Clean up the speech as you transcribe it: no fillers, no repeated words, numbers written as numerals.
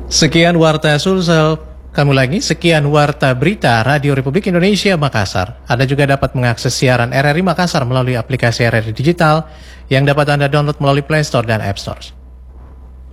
Sekian Warta Sulsel. Kamu lagi, sekian Warta Berita Radio Republik Indonesia Makassar. Anda juga dapat mengakses siaran RRI Makassar melalui aplikasi RRI Digital yang dapat Anda download melalui Play Store dan App Store.